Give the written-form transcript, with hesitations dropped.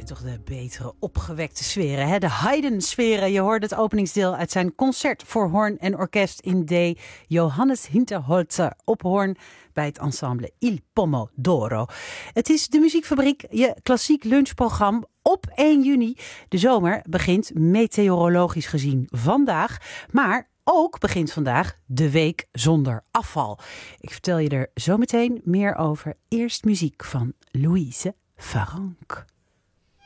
toch de betere opgewekte sferen, hè? De Haydn-sferen. Je hoorde het openingsdeel uit zijn concert voor hoorn en orkest in D. Johannes Hinterholzer op hoorn bij het ensemble Il Pomodoro. Het is de Muziekfabriek, je klassiek lunchprogramma op 1 juni. De zomer begint meteorologisch gezien vandaag, maar ook begint vandaag de week zonder afval. Ik vertel je er zo meteen meer over. Eerst muziek van Louise Farrenc.